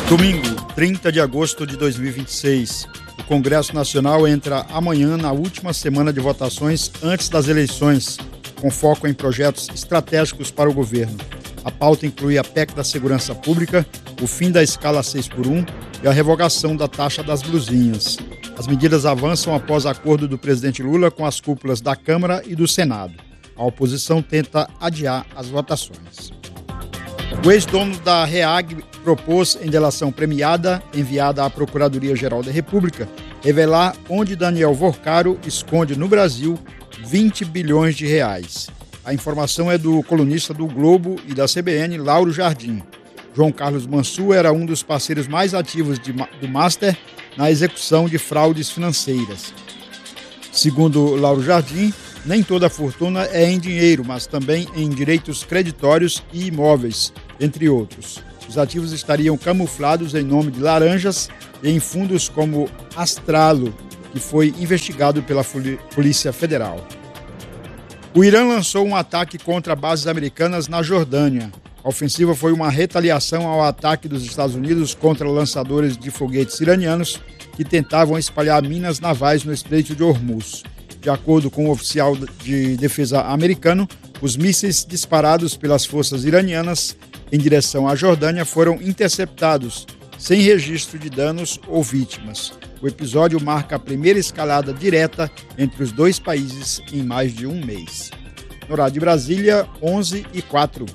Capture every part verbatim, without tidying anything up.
Domingo, trinta de agosto de dois mil e vinte e seis. O Congresso Nacional entra amanhã na última semana de votações antes das eleições, com foco em projetos estratégicos para o governo. A pauta inclui a P E C da Segurança Pública, o fim da escala seis por um e a revogação da taxa das blusinhas. As medidas avançam após acordo do presidente Lula com as cúpulas da Câmara e do Senado. A oposição tenta adiar as votações. O ex-dono da REAG propôs, em delação premiada enviada à Procuradoria-Geral da República, revelar onde Daniel Vorcaro esconde no Brasil vinte bilhões de reais. A informação é do colunista do Globo e da C B N, Lauro Jardim. João Carlos Mansur era um dos parceiros mais ativos de, do Master na execução de fraudes financeiras. Segundo Lauro Jardim, nem toda a fortuna é em dinheiro, mas também em direitos creditórios e imóveis, entre outros. Os ativos estariam camuflados em nome de laranjas e em fundos como Astralo, que foi investigado pela Polícia Federal. O Irã lançou um ataque contra bases americanas na Jordânia. A ofensiva foi uma retaliação ao ataque dos Estados Unidos contra lançadores de foguetes iranianos que tentavam espalhar minas navais no Estreito de Hormuz. De acordo com o oficial de defesa americano, os mísseis disparados pelas forças iranianas em direção à Jordânia foram interceptados, sem registro de danos ou vítimas. O episódio marca a primeira escalada direta entre os dois países em mais de um mês. No horário de Brasília, onze e quatro.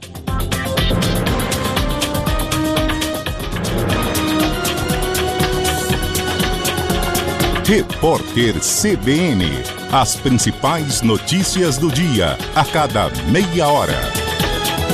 Repórter C B N. As principais notícias do dia, a cada meia hora.